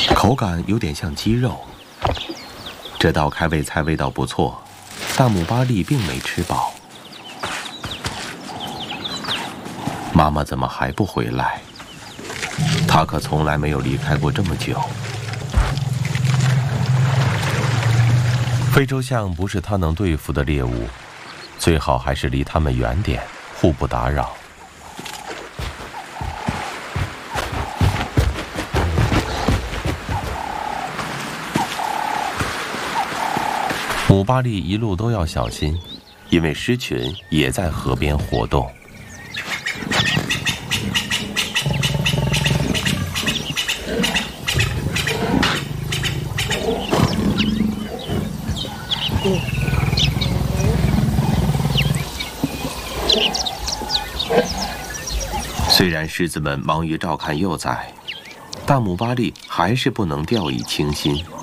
口感有点像鸡肉。这道开胃菜味道不错，大姆巴利并没吃饱。妈妈怎么还不回来？她可从来没有离开过这么久。非洲象不是它能对付的猎物，最好还是离它们远点，互不打扰。姆巴利一路都要小心，因为狮群也在河边活动。虽然狮子们忙于照看幼崽，大姆巴利还是不能掉以轻心。